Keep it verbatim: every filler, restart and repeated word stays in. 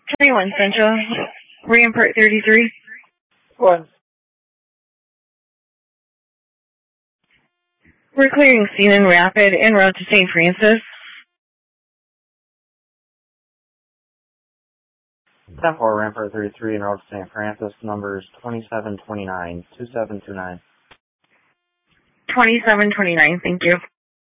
twenty-one Central, Rampart thirty-three. What? We're clearing Seaman Rapid en route to Saint Francis. ten four, Rampart thirty-three, en route to Saint Francis, numbers twenty-seven twenty-nine, two seven two nine. twenty-seven twenty-nine, thank you.